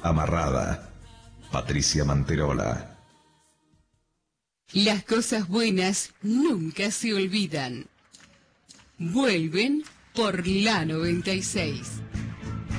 Amarrada, Patricia Manterola. Las cosas buenas nunca se olvidan. Vuelven por la 96.